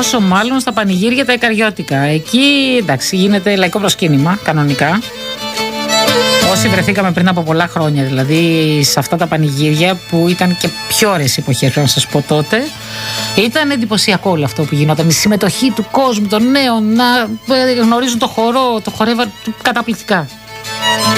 Πόσο μάλλον στα πανηγύρια τα ικαριώτικα. Εκεί εντάξει γίνεται λαϊκό προσκύνημα κανονικά. Όσοι βρεθήκαμε πριν από πολλά χρόνια, δηλαδή σε αυτά τα πανηγύρια που ήταν και πιο ωραίες εποχές, πρέπει να σας πω τότε, ήταν εντυπωσιακό όλο αυτό που γινόταν. Η συμμετοχή του κόσμου, των νέων, να γνωρίζουν το χορό, το χορεύαν καταπληκτικά.